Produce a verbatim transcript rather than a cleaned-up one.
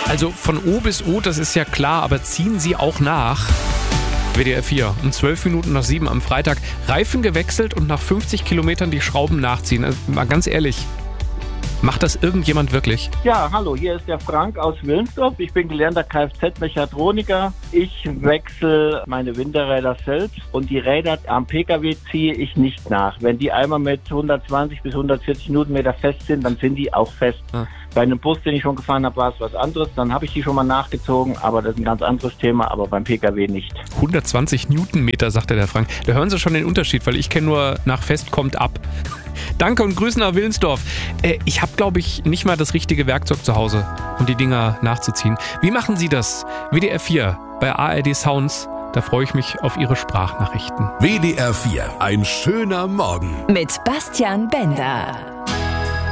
Also von O bis O, das ist ja klar, aber ziehen Sie auch nach. W D R vier, um zwölf Minuten nach sieben am Freitag. Reifen gewechselt und nach fünfzig Kilometern die Schrauben nachziehen. Also mal ganz ehrlich, macht das irgendjemand wirklich? Ja, hallo, hier ist der Frank aus Wilnsdorf. Ich bin gelernter Kfz-Mechatroniker. Ich wechsle meine Winterräder selbst und die Räder am Pkw ziehe ich nicht nach. Wenn die einmal mit hundertzwanzig bis hundertvierzig Newtonmeter fest sind, dann sind die auch fest. Ah. Bei einem Bus, den ich schon gefahren habe, war es was anderes. Dann habe ich die schon mal nachgezogen, aber das ist ein ganz anderes Thema, aber beim Pkw nicht. hundertzwanzig Newtonmeter, sagte der Frank. Da hören Sie schon den Unterschied, weil ich kenne nur nach fest kommt ab. Danke und Grüße nach Wilnsdorf. Äh, ich habe, glaube ich, nicht mal das richtige Werkzeug zu Hause, um die Dinger nachzuziehen. Wie machen Sie das? W D R vier bei A R D Sounds. Da freue ich mich auf Ihre Sprachnachrichten. W D R vier, ein schöner Morgen. Mit Bastian Bender.